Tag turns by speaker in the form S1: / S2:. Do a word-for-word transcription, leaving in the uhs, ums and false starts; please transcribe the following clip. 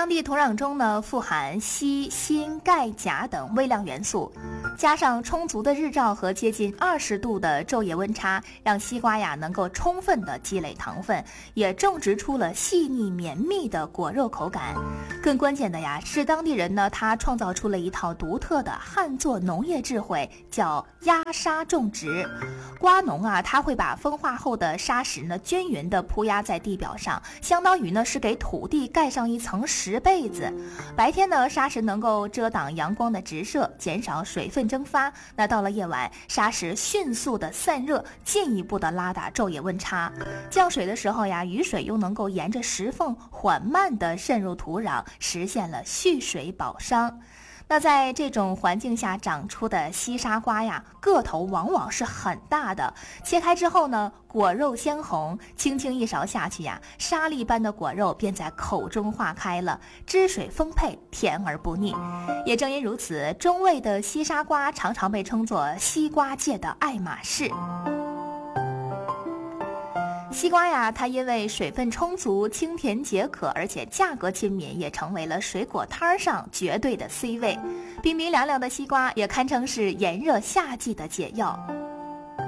S1: 地土壤中呢富含硒、锌、钙、钾等微量元素，加上充足的日照和接近二十度的昼夜温差，让西瓜呀能够充分的积累糖分，也种植出了细腻绵密的果肉口感。更关键的呀是当地人呢他创造出了一套独特的旱作农业智慧，叫压沙种植。瓜农啊他会把风化后的沙石呢均匀地铺压在地表上，相当于呢是给土地盖上一层石被子。白天呢沙石能够遮挡阳光的直射，减少水分蒸发，那到了夜晚沙石迅速的散热，进一步的拉大昼夜温差。降水的时候呀，雨水又能够沿着石缝缓慢地渗入土壤，实现了蓄水保墒。那在这种环境下长出的西沙瓜呀，个头往往是很大的，切开之后呢，果肉鲜红，轻轻一勺下去呀，沙粒般的果肉便在口中化开了，汁水丰沛，甜而不腻。也正因如此，中味的西沙瓜常常被称作西瓜界的爱马仕。西瓜呀，它因为水分充足、清甜解渴，而且价格亲民，也成为了水果摊上绝对的 C 位。冰冰凉凉的西瓜也堪称是炎热夏季的解药。